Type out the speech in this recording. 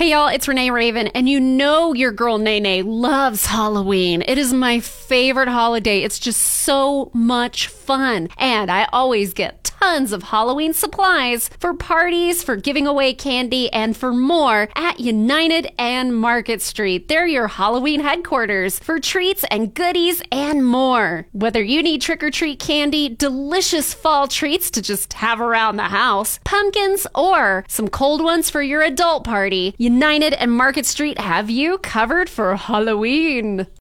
Hey y'all, it's Renee Raven, and you know your girl Nene loves Halloween. It is my favorite holiday. It's just so much fun. And I always get tons of Halloween supplies for parties, for giving away candy, and for more at United and Market Street. They're your Halloween headquarters for treats and goodies and more. Whether you need trick-or-treat candy, delicious fall treats to just have around the house, pumpkins, or some cold ones for your adult party, United and Market Street have you covered for Halloween.